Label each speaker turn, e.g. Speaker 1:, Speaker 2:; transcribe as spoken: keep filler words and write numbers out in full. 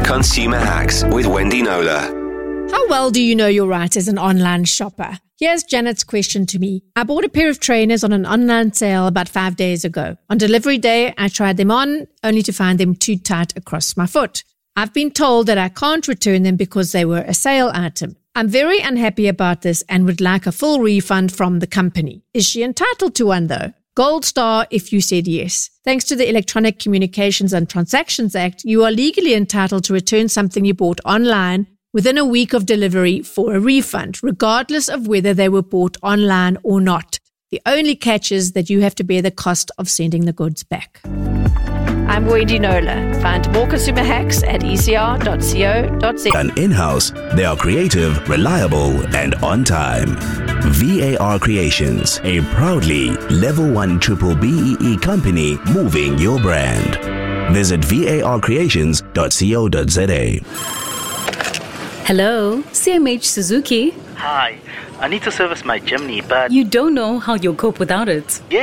Speaker 1: Consumer Hacks with Wendy Knowler.
Speaker 2: How well do you know your right as an online shopper? Here's Janet's question to me. I bought a pair of trainers on an online sale about five days ago. On delivery day, I tried them on, only to find them too tight across my foot. I've been told that I can't return them because they were a sale item. I'm very unhappy about this and would like a full refund from the company. Is she entitled to one though? Gold star if you said yes. Thanks to the Electronic Communications and Transactions Act, you are legally entitled to return something you bought online within a week of delivery for a refund, regardless of whether they were bought online or not. The only catch is that you have to bear the cost of sending the goods back. I'm Wendy Knowler. Find more consumer hacks at e c r dot co dot z.
Speaker 3: And in-house, they are creative, reliable, and on time. V A R Creations, a proudly level one triple B E E company moving your brand. Visit v a r creations dot co dot z a.
Speaker 4: Hello, C M H Suzuki.
Speaker 5: Hi, I need to service my Jimny, but
Speaker 4: You don't know how you'll cope without it.
Speaker 5: yeah,